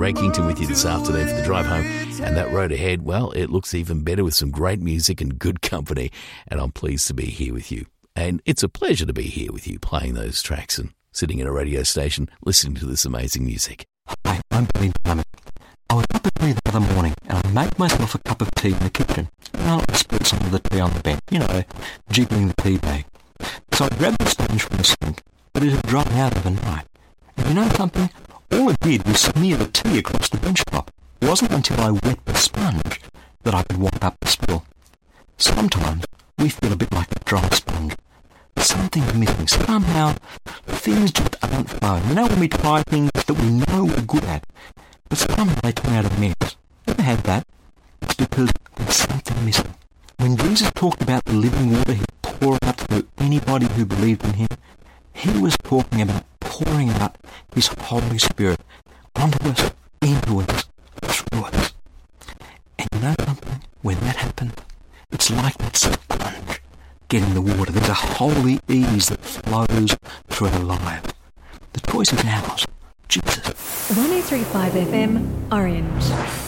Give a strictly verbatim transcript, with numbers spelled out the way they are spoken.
Rakington with you this afternoon for the drive home. And that road ahead, well, it looks even better with some great music and good company. And I'm pleased to be here with you. And it's a pleasure to be here with you playing those tracks and sitting in a radio station listening to this amazing music. Hi, I'm Billy Diamond. I was up early the other morning and I made myself a cup of tea in the kitchen. And I spilled some of the tea on the bench, you know, jiggling the tea bag. So I grabbed the sponge from the sink, but it had dried out overnight. And you know something? All it did was smear the tea across the bench top. It wasn't until I wet the sponge that I could wipe up the spill. Sometimes we feel a bit like a dry sponge. Something's missing. Somehow things just aren't flowing. You know when we try things that we know we're good at, but somehow they turn out a mess. Ever had that? It's because there's something missing. When Jesus talked about the living water he poured out to anybody who believed in him, he was talking about pouring out his Holy Spirit onto us, into us, through us. And you know something? When that happens, it's like that sponge getting the water. There's a holy ease that flows through our lives. The choice is ours. Jesus. one oh three point five F M, Orange.